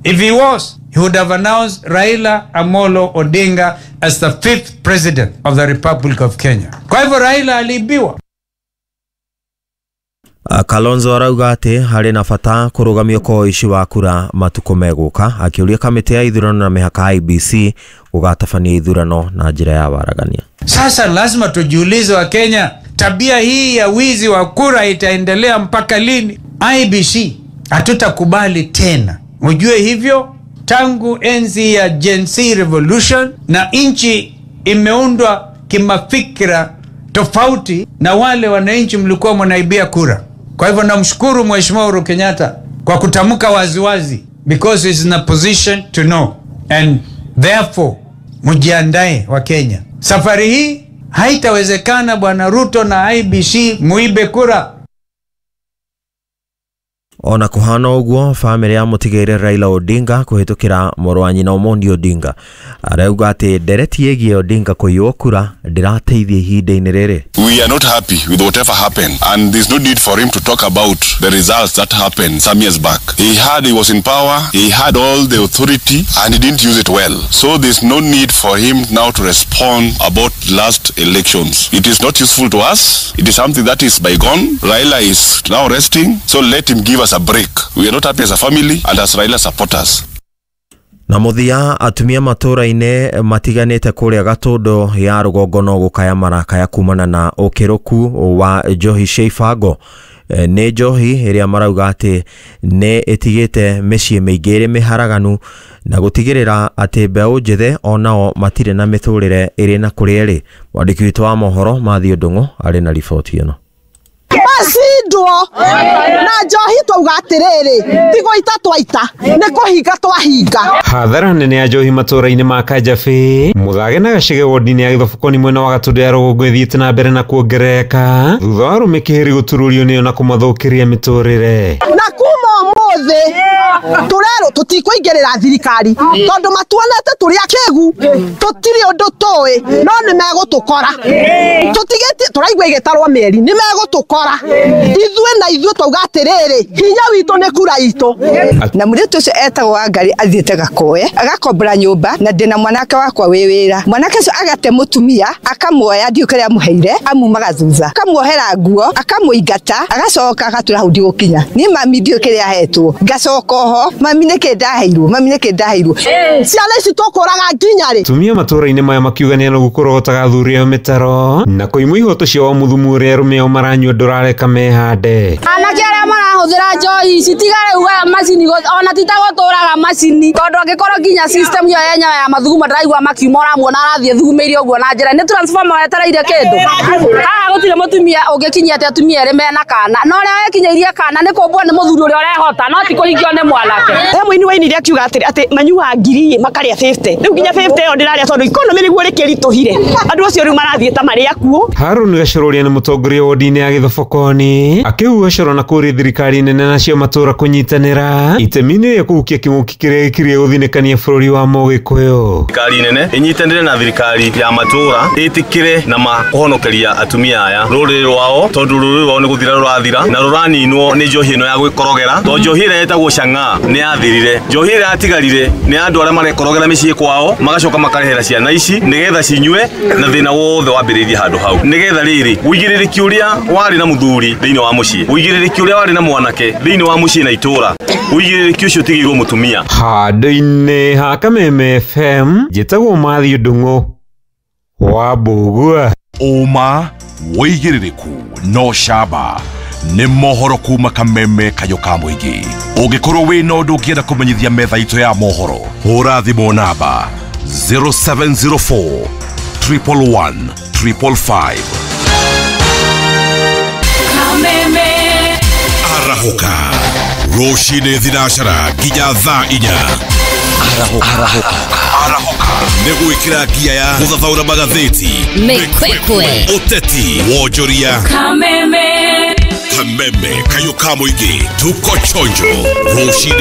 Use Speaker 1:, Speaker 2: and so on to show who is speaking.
Speaker 1: If he was, he would have announced Raila Amolo Odinga as the 5th president of the Republic of Kenya. Kwa hivyo Raila aliibiwa.
Speaker 2: Kalonzo arauga ati hari na bata kurugamio kwa ici wa kura matuko meguka, akiuria kamiti ya ithurano na mihaka IBC gugatabania ithurano na njira ya waragania.
Speaker 1: Sasa lazima tujiulize wa Kenya, tabia hii ya wizi wa kura itaendelea mpaka lini? IBC hatutakubali tena. Mjue hivyo, tangu enzi ya Gen Z Revolution na nchi imeundwa kimafikira tofauti na wale wananchi mlikuwa mnaibia kura. Kwa hivyo namshukuru Mheshimiwa Uhuru Kenyatta kwa kutamka waziwazi, because he's in a position to know, and therefore mjiandae wa Kenya. Safari hii haitawezekana Bwana Ruto na IBC muibe kura.
Speaker 2: Ona kuhana uguo, family ya mutigeire Raila Odinga kuhitukira moro wa nyina Omondi Odinga arauga ati ndereti yegie Odinga kuiywo kura ndirateithia ihinda-ini riri.
Speaker 3: We are not happy with whatever happened, and there's no need for him to talk about the results that happened some years back. He was in power, he had all the authority, and he didn't use it well. So there's no need for him now to respond about last elections. It is not useful to us. It is something that is bygone. Raila is now resting, so let him give us a break. We are not happy as a family and as Raila supporters.
Speaker 2: Na muthia atumia matura-ine matiganite kuria Gatundo ya rugongo no gukaya marakaya kumana na ukiruku wa njohi cia ibango. Ni njohi iria marauga ati ni itigite micii miingi iri miharaganu na gutigirira ati mbeũ njithe onao matire na miturire iri na kuria iri. Mwandiki witu wa mohoro Mathio Ndung'u ari na riboti ino.
Speaker 4: Masindwo na njohi twauga atiriri tigo itatwaita ni kuhinga twahinga.
Speaker 5: Hathara nene ya njohi matura-ini ma Kajabi Muthage na Gachege wodi-ini ya Githobokoni mwena wa Gatundo ya rugongo ithiite na mbere na kuongerereka thutha wa arume kihiri gutururio niyo na kumathukiria miturire.
Speaker 4: Na kuma umuthi turero tutikuingirira thirikari tondu matuonete turi akegu tutiri undu toi no ni megutukora tutigete turaigwa igetarwa meri ni megutukora ithuĩ twauga atiriri hinya witu ni kura itu.
Speaker 6: Na mũirĩtu ũcio etagwo Wangari athiĩte Gakoe agakombora nyũmba na ndĩna mwanake wakwa wĩ wĩra. Mwanake ũcio agate mũtumia akamuoya ndiũ kĩrĩa amuheire amumaga thutha akamuohera nguo akamũingata agacoka agatura hau ndigũkinya niĩ mami ndiũ kĩrĩa ahetwo ngacoka ho mami nĩkĩ ndaheirwo ciana ici tũkũraga nginya rĩ.
Speaker 5: Tumia matura-ini maya makiugania no gũkũrogotaga thurio mĩtaro na kũimwo ihoto cia mũthumu ũrĩa arũme ao maranyua ndũrareka mehande.
Speaker 7: Anake arĩa marahũthĩra njohi citigare uga macini ona titagũtũraga macini tondũ angĩkorwo nginya system ĩyo yenyewe ya mathuguma ndĩraigua makiuma ũramuona arathiĩ thugumĩire ũguo na njĩra nĩ transformer wetereire kĩndũ. Haha gũtirĩ mũtumia ũngĩkinyia atĩ atumia erĩ mena kana no ũrĩa wekinyĩirie kana nĩ kũmbwo nĩ mũthuri ũrĩa ũrehota no ti kũhingio nĩ mwanake.
Speaker 4: Mũini wa ini akiuga atĩ manyua ngiri makarĩa 50 rĩu nginya 50 ĩyo ndĩrarĩa tondũ economy nĩguo rĩkĩritũhire andũ acio rĩu marathiĩ ta marĩ akuo.
Speaker 5: Harũni Gacururia nĩ mũtongoria wodi-ini ya Githobokoni akiuga coro na kũrĩ thirikari nene nacio matura kũnyitanĩra itemi-inĩ rĩa kũhukia kĩng'ũki kĩrĩa gĩkirie gũthinĩkania bũrũri wa Mũgĩkũyũ.
Speaker 8: Thirikari nene ĩnyitanĩre na thirikari ya matura ĩtĩkĩre na mahonokeria atumia aya rũrĩrĩ rwao tondũ rũrĩrĩ rwao nĩ gũthira rũrathira na rũraninwo nĩ njohi ĩno ya gwĩkorogera tondũ njohi ĩrĩa ĩtagwo Chang'aa nĩ yathirire. Njohi ĩrĩa yatigarire nĩ andũ arĩa marekorogera mĩciĩ kwao magacoka makarehera ciana ici nĩgetha cinyue na thĩna wothe wambĩrĩirie handũ hau. Nĩgetha rĩrĩ ũigĩrĩrĩki ũrĩa warĩ na mũthuri thĩinĩ wa mũciĩ ũigĩrĩrĩki ũrĩa warĩ na mwanake thĩinĩ wa mũciĩ na itũra ũigĩrĩrĩki ũcio ũtigĩirwo mũtumia.
Speaker 5: Handũ-inĩ ha Kameme FM njĩtagwo Mathio Ndung'u wa Mbũgua.
Speaker 9: Ũma wĩigĩrĩrĩku no camba nĩ mohoro kuma Kameme kayo ka mũingĩ. Ũngĩkorwo wĩna ũndũ ũngĩenda kũmenyithia metha itũ ya mohoro hũra thimũ namba 0704 111 555.
Speaker 10: Kameme
Speaker 9: arahuka rũcinĩ thinacara nginya thaa 4. Arahuka nĩ gwĩkĩra ngia ya gũthathaũra magathĩti
Speaker 10: Mĩkwekwe
Speaker 9: ũteti wonjoria.
Speaker 10: Kameme
Speaker 9: Kameme kayo ka mũingĩ tuko chonjo rũcinĩ